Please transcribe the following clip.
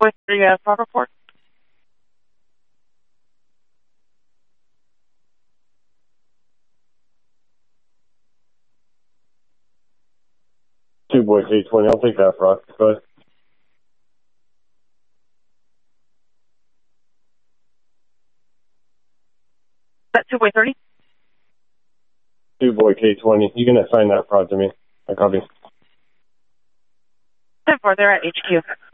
boy 3, fraud report. 2 boy 820, I'll take that fraud. Go ahead. That 2 boy 30? 2 boy K20, you can assign that fraud to me. I copy. 10-4, they're at HQ.